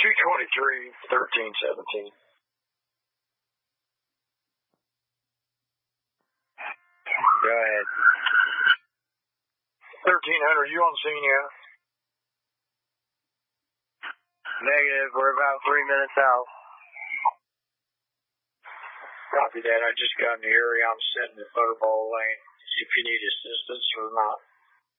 223, 1317. Go ahead. 1300, you on scene yet? Negative, we're about 3 minutes out. Copy that, I just got in the area, I'm sitting in the butterball lane. See if you need assistance or not.